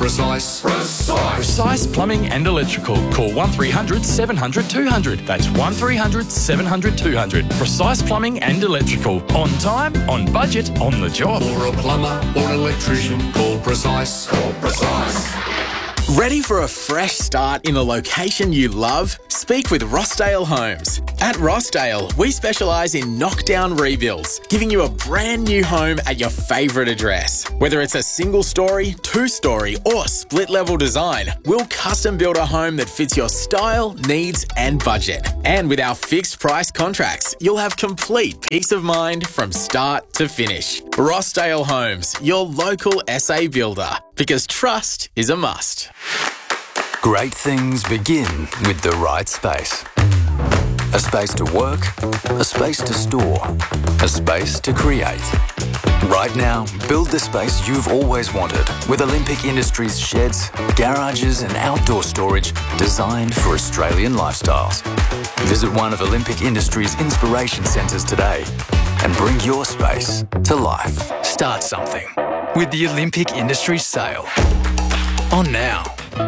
precise. Precise Plumbing and Electrical. Call 1300 700 200. That's 1300 700 200. Precise Plumbing and Electrical. On time, on budget, on the job. For a plumber or electrician, call Precise. Call Precise. Ready for a fresh start in a location you love? Speak with Rossdale Homes. At Rossdale, we specialise in knockdown rebuilds, giving you a brand new home at your favourite address. Whether it's a single story, two-story or split level design, we'll custom build a home that fits your style, needs and budget. And with our fixed price contracts, you'll have complete peace of mind from start to finish. Rossdale Homes, your local SA builder, because trust is a must. Great things begin with the right space. A space to work, a space to store, a space to create. Right now, build the space you've always wanted with Olympic Industries sheds, garages and outdoor storage designed for Australian lifestyles. Visit one of Olympic Industries' inspiration centres today and bring your space to life. Start something with the Olympic Industries sale. On now.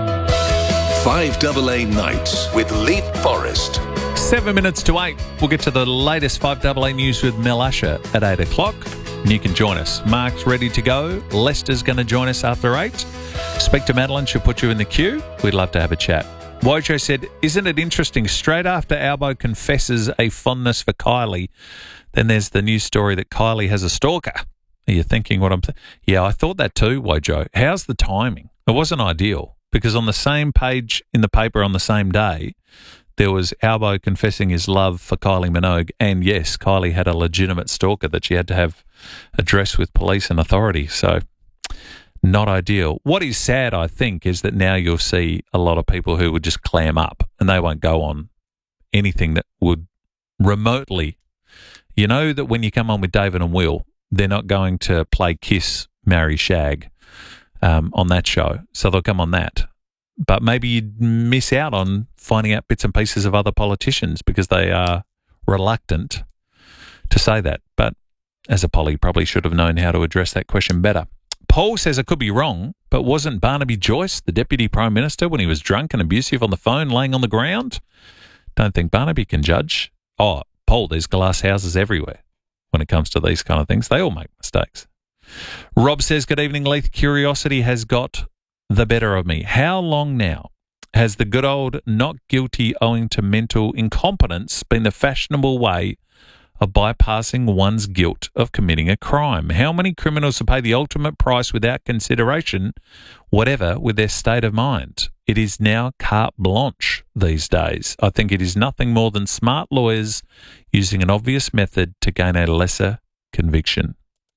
5AA Nights with Leith Forrest. 7 minutes to 8. We'll get to the latest 5AA news with Mel Usher at 8 o'clock. And you can join us. Mark's ready to go. Lester's going to join us after 8. Speak to Madeline. She'll put you in the queue. We'd love to have a chat. Wojo said, isn't it interesting? Straight after Albo confesses a fondness for Kylie, then there's the news story that Kylie has a stalker. Are you thinking what I'm saying? Yeah, I thought that too, Wojo. How's the timing? It wasn't ideal because on the same page in the paper on the same day, there was Albo confessing his love for Kylie Minogue, and yes, Kylie had a legitimate stalker that she had to have addressed with police and authority. So, not ideal. What is sad, I think, is that now you'll see a lot of people who would just clam up and they won't go on anything that would remotely. You know that when you come on with David and Will, they're not going to play Kiss, Marry, Shag on that show. So they'll come on that. But maybe you'd miss out on finding out bits and pieces of other politicians because they are reluctant to say that. But as a poly, probably should have known how to address that question better. Paul says I could be wrong, but wasn't Barnaby Joyce the Deputy Prime Minister when he was drunk and abusive on the phone laying on the ground? Don't think Barnaby can judge. Oh, Paul, there's glass houses everywhere when it comes to these kind of things. They all make mistakes. Rob says, good evening, Leith. Curiosity has got the better of me. How long now has the good old not guilty owing to mental incompetence been the fashionable way of bypassing one's guilt of committing a crime? How many criminals will pay the ultimate price without consideration, whatever, with their state of mind? It is now carte blanche these days. I think it is nothing more than smart lawyers using an obvious method to gain a lesser conviction.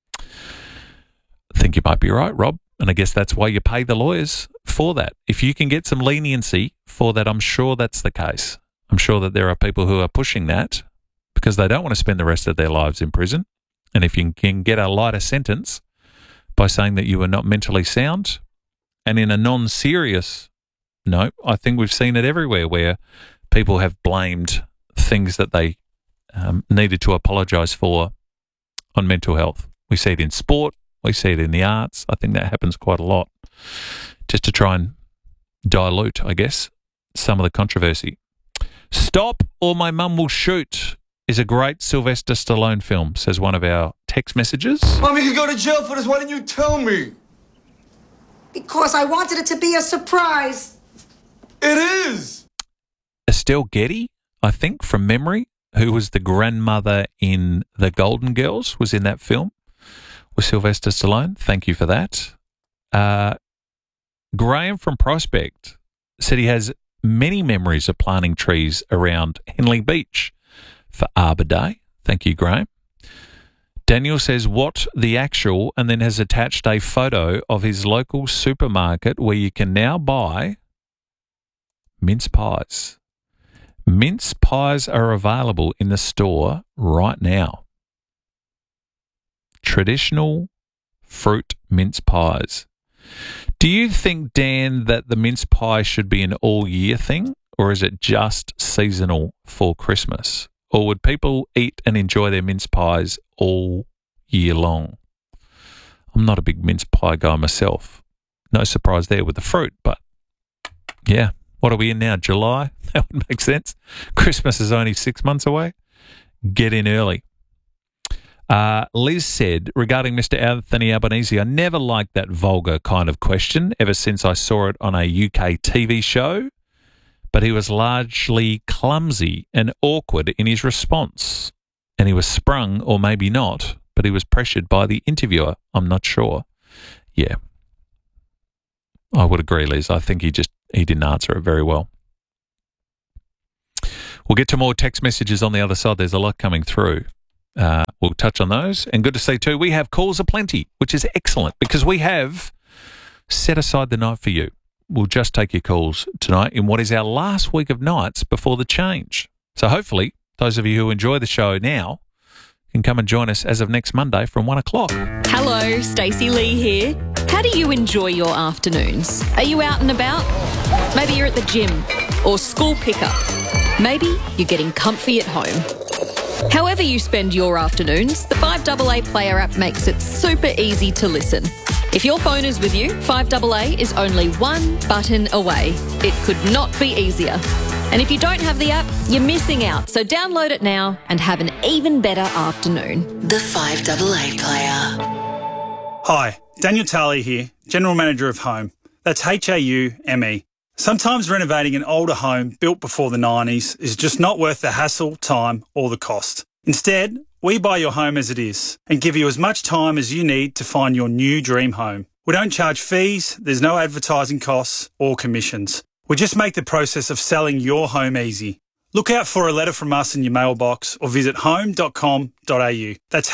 I think you might be right, Rob. And I guess that's why you pay the lawyers for that. If you can get some leniency for that, I'm sure that's the case. I'm sure that there are people who are pushing that because they don't want to spend the rest of their lives in prison. And if you can get a lighter sentence by saying that you were not mentally sound, and in a non-serious note, I think we've seen it everywhere where people have blamed things that they needed to apologise for on mental health. We see it in sport. We see it in the arts. I think that happens quite a lot just to try and dilute, I guess, some of the controversy. Stop or My Mum Will Shoot is a great Sylvester Stallone film, says one of our text messages. Mommy could go to jail for this. Why didn't you tell me? Because I wanted it to be a surprise. It is. Estelle Getty, I think, from memory, who was the grandmother in The Golden Girls, was in that film with Sylvester Stallone. Thank you for that. Graham from Prospect said he has many memories of planting trees around Henley Beach for Arbor Day. Thank you, Graham. Daniel says, what the actual, and then has attached a photo of his local supermarket where you can now buy mince pies. Mince pies are available in the store right now. Traditional fruit mince pies. Do you think, Dan, that the mince pie should be an all-year thing, or is it just seasonal for Christmas? Or would people eat and enjoy their mince pies all year long? I'm not a big mince pie guy myself. no surprise there with the fruit. But, yeah, what are we in now? July? That would make sense. Christmas is only 6 months away. Get in early. Liz said, regarding Mr. Anthony Albanese, I never liked that vulgar kind of question ever since I saw it on a UK TV show, but he was largely clumsy and awkward in his response. And he was sprung, or maybe not, but he was pressured by the interviewer. I'm not sure. Yeah. I would agree, Liz. I think he didn't answer it very well. We'll get to more text messages on the other side. There's a lot coming through. We'll touch on those. And good to see too, we have calls aplenty, which is excellent because we have set aside the night for you. We'll just take your calls tonight in what is our last week of nights before the change. So hopefully those of you who enjoy the show now can come and join us as of next Monday from 1 o'clock. Hello, Stacey Lee here. How do you enjoy your afternoons? Are you out and about? Maybe you're at the gym or school pickup. Maybe you're getting comfy at home. However you spend your afternoons, the 5AA Player app makes it super easy to listen. If your phone is with you, 5AA is only one button away. It could not be easier. And if you don't have the app, you're missing out. So download it now and have an even better afternoon. The 5AA Player. Hi, Daniel Tarley here, General Manager of Home. That's HAUME. Sometimes renovating an older home built before the 90s is just not worth the hassle, time or the cost. Instead, we buy your home as it is and give you as much time as you need to find your new dream home. We don't charge fees, there's no advertising costs or commissions. We just make the process of selling your home easy. Look out for a letter from us in your mailbox or visit home.com.au. That's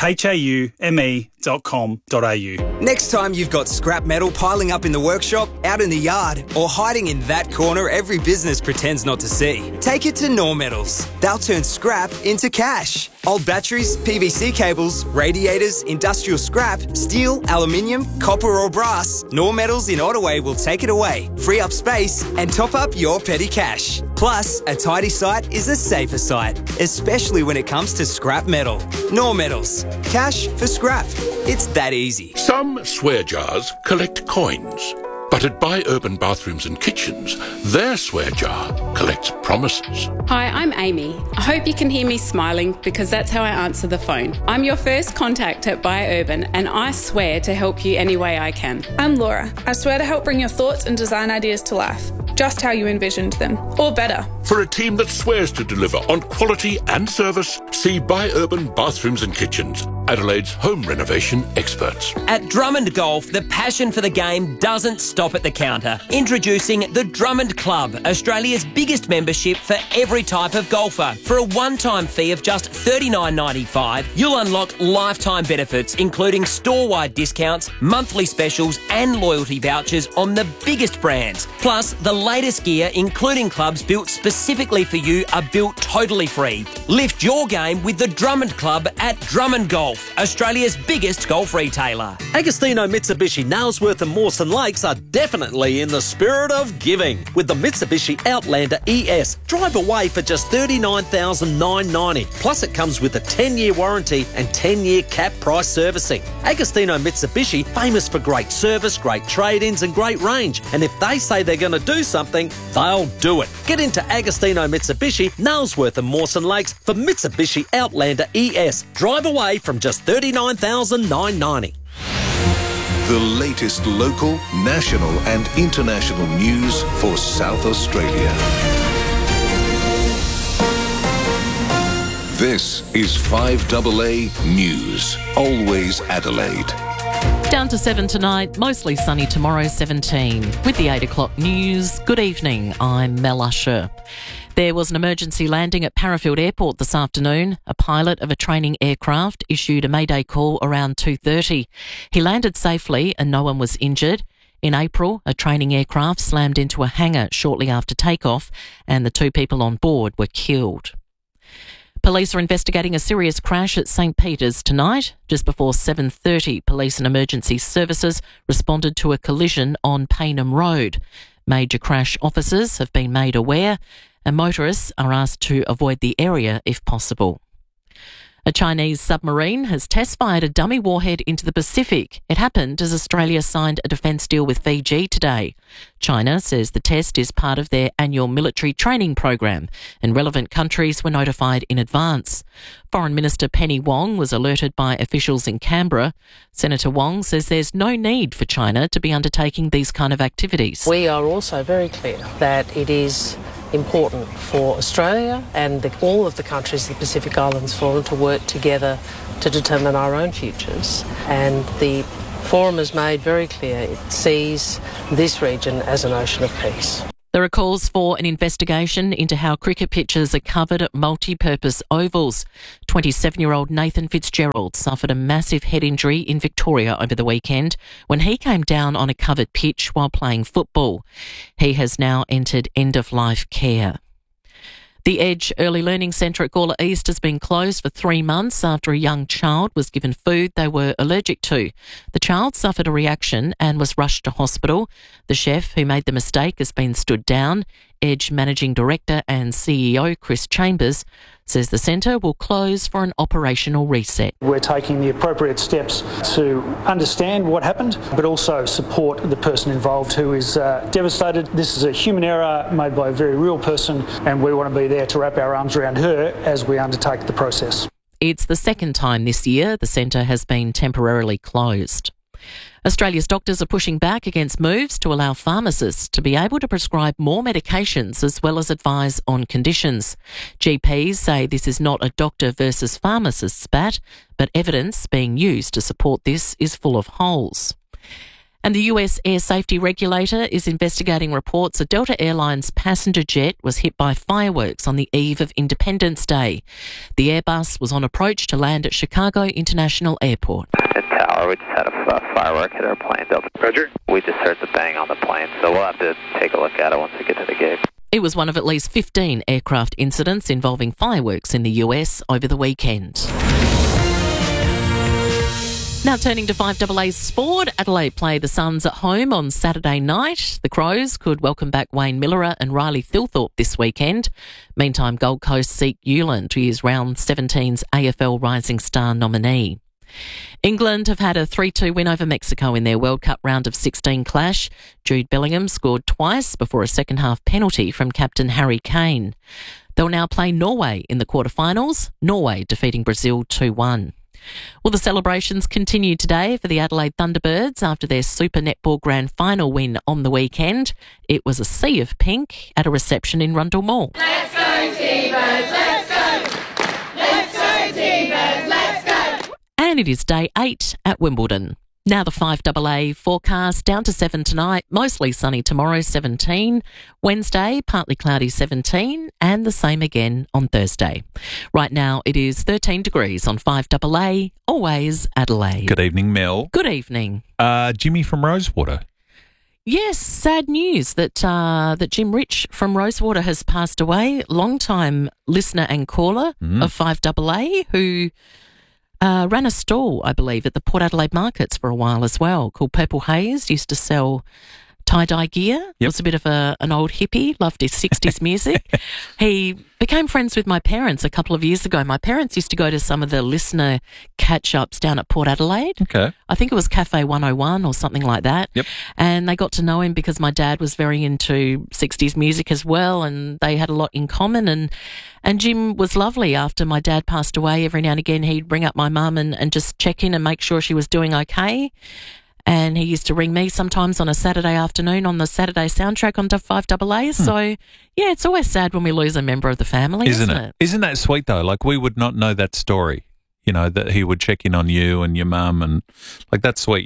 HAUME.com.au. Next time you've got scrap metal piling up in the workshop, out in the yard, or hiding in that corner every business pretends not to see, take it to Nor Metals. They'll turn scrap into cash. Old batteries, PVC cables, radiators, industrial scrap, steel, aluminium, copper or brass, Nor Metals in Ottaway will take it away, free up space and top up your petty cash. Plus, a tidy site is a safer site, especially when it comes to scrap metal. Nor Metals. Cash for scrap. It's that easy. Some swear jars collect coins, but at Buy Urban Bathrooms and Kitchens, their swear jar collects promises. Hi, I'm Amy. I hope you can hear me smiling because that's how I answer the phone. I'm your first contact at Buy Urban and I swear to help you any way I can. I'm Laura. I swear to help bring your thoughts and design ideas to life, just how you envisioned them, or better. For a team that swears to deliver on quality and service, see Buy Urban Bathrooms and Kitchens, Adelaide's home renovation experts. At Drummond Golf, the passion for the game doesn't stop at the counter. Introducing the Drummond Club, Australia's biggest membership for every type of golfer. For a one-time fee of just $39.95, you'll unlock lifetime benefits, including store-wide discounts, monthly specials and loyalty vouchers on the biggest brands. Plus, the latest gear, including clubs built specifically for you, are built totally free. Lift your game with the Drummond Club at Drummond Golf, Australia's biggest golf retailer. Agostino Mitsubishi Nailsworth and Mawson Lakes are definitely in the spirit of giving. With the Mitsubishi Outlander ES, drive away for just $39,990. Plus it comes with a 10-year warranty and 10-year cap price servicing. Agostino Mitsubishi, famous for great service, great trade-ins and great range. And if they say they're going to do something, they'll do it. Get into Agostino Mitsubishi, Nailsworth and Mawson Lakes for Mitsubishi Outlander ES. Drive away from just $39,990. The latest local, national and international news for South Australia. This is 5AA News, always Adelaide. Down to 7 tonight, mostly sunny tomorrow, 17. With the 8 o'clock news, good evening, I'm Mel Usher. There was an emergency landing at Parafield Airport this afternoon. A pilot of a training aircraft issued a mayday call around 2:30. He landed safely and no one was injured. In April, a training aircraft slammed into a hangar shortly after takeoff and the 2 people on board were killed. Police are investigating a serious crash at St Peter's tonight. Just before 7:30, police and emergency services responded to a collision on Paynham Road. Major crash officers have been made aware and motorists are asked to avoid the area if possible. A Chinese submarine has test-fired a dummy warhead into the Pacific. It happened as Australia signed a defence deal with Fiji today. China says the test is part of their annual military training program, and relevant countries were notified in advance. Foreign Minister Penny Wong was alerted by officials in Canberra. Senator Wong says there's no need for China to be undertaking these kind of activities. We are also very clear that it is important for Australia and all of the countries of the Pacific Islands Forum to work together to determine our own futures. And the Forum has made very clear it sees this region as an ocean of peace. There are calls for an investigation into how cricket pitches are covered at multi-purpose ovals. 27-year-old Nathan Fitzgerald suffered a massive head injury in Victoria over the weekend when he came down on a covered pitch while playing football. He has now entered end-of-life care. The Edge Early Learning Centre at Gawler East has been closed for 3 months after a young child was given food they were allergic to. The child suffered a reaction and was rushed to hospital. The chef who made the mistake has been stood down. Edge Managing Director and CEO Chris Chambers says the centre will close for an operational reset. We're taking the appropriate steps to understand what happened, but also support the person involved who is devastated. This is a human error made by a very real person, and we want to be there to wrap our arms around her as we undertake the process. It's the second time this year the centre has been temporarily closed. Australia's doctors are pushing back against moves to allow pharmacists to be able to prescribe more medications as well as advise on conditions. GPs say this is not a doctor versus pharmacist spat, but evidence being used to support this is full of holes. And the US air safety regulator is investigating reports a Delta Airlines passenger jet was hit by fireworks on the eve of Independence Day. The Airbus was on approach to land at Chicago International Airport. At Tower, we just had a firework hit our plane. Roger. We just heard the bang on the plane, so we'll have to take a look at it once we get to the gate. It was one of at least 15 aircraft incidents involving fireworks in the US over the weekend. Now turning to 5AA's sport, Adelaide play the Suns at home on Saturday night. The Crows could welcome back Wayne Millerer and Riley Thilthorpe this weekend. Meantime, Gold Coast seek Euland, who is round 17's AFL Rising Star nominee. England have had a 3-2 win over Mexico in their World Cup round of 16 clash. Jude Bellingham scored twice before a second-half penalty from captain Harry Kane. They'll now play Norway in the quarterfinals, Norway defeating Brazil 2-1. Well, the celebrations continue today for the Adelaide Thunderbirds after their Super Netball Grand Final win on the weekend. It was a sea of pink at a reception in Rundle Mall. Let's go, T-Birds, let's go! Let's go, T-Birds, let's go! And it is day 8 at Wimbledon. Now the 5AA forecast, down to 7 tonight, mostly sunny tomorrow, 17. Wednesday, partly cloudy, 17, and the same again on Thursday. Right now it is 13 degrees on 5AA, always Adelaide. Good evening, Mel. Good evening. Jimmy from Rosewater. Yes, sad news that Jim Rich from Rosewater has passed away. Long-time listener and caller of 5AA who... ran a stall, I believe, at the Port Adelaide markets for a while as well, called Purple Haze. Used to sell tie-dye gear. Was a bit of an old hippie, loved his 60s music. He became friends with my parents a couple of years ago. My parents used to go to some of the listener catch-ups down at Port Adelaide. Okay. I think it was Cafe 101 or something like that. Yep. And they got to know him because my dad was very into 60s music as well, and they had a lot in common. And Jim was lovely. After my dad passed away, every now and again he'd ring up my mum and just check in and make sure she was doing okay. And he used to ring me sometimes on a Saturday afternoon on the Saturday soundtrack on 5AA. So, yeah, it's always sad when we lose a member of the family, isn't it? Isn't that sweet, though? Like, we would not know that story, you know, that he would check in on you and your mum, and, like, that's sweet.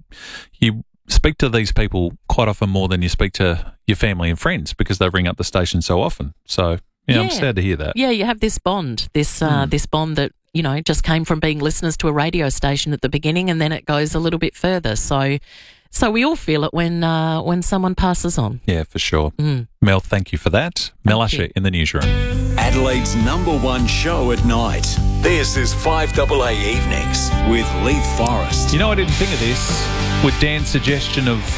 You speak to these people quite often more than you speak to your family and friends because they ring up the station so often. So, yeah, I'm sad to hear that. Yeah, you have this bond, this bond that, you know, just came from being listeners to a radio station at the beginning, and then it goes a little bit further. So we all feel it when someone passes on. Yeah, for sure. Mel, thank you for that. Mel Usher in the newsroom. Adelaide's #1 show at night. This is 5AA Evenings with Leith Forrest. You know, I didn't think of this with Dan's suggestion of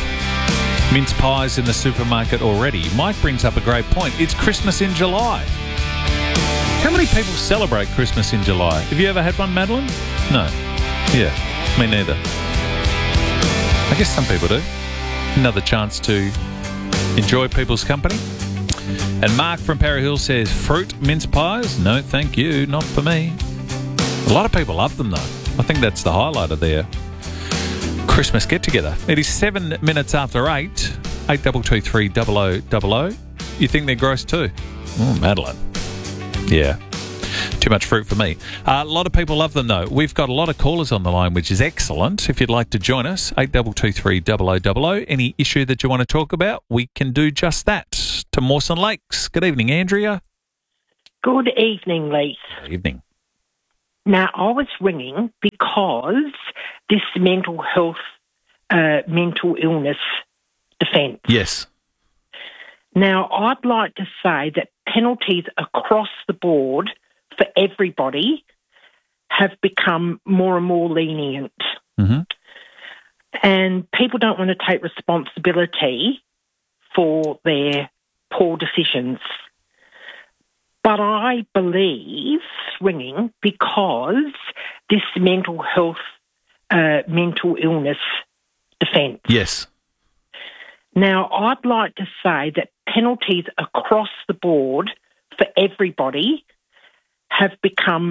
mince pies in the supermarket already. Mike brings up a great point. It's Christmas in July. How many people celebrate Christmas in July? Have you ever had one, Madeline? No. Yeah, me neither. I guess some people do. Another chance to enjoy people's company. And Mark from Parry Hill says, fruit mince pies? No, thank you, not for me. A lot of people love them, though. I think that's the highlight of their Christmas get-together. It is 7 minutes after 8, 8223 0000. You think they're gross too? Oh, Madeline. Yeah. Too much fruit for me. A lot of people love them, though. We've got a lot of callers on the line, which is excellent. If you'd like to join us, 8223 0000. Any issue that you want to talk about, we can do just that. To Mawson Lakes. Good evening, Andrea. Good evening, Lee. Good evening. Now, I was ringing because this mental health, mental illness defence. Yes. Now, I'd like to say that penalties across the board for everybody have become more and more lenient. Mm-hmm. And people don't want to take responsibility for their poor decisions. But I believe, ringing, because this mental health, mental illness defence. Yes. Now, I'd like to say that penalties across the board for everybody have become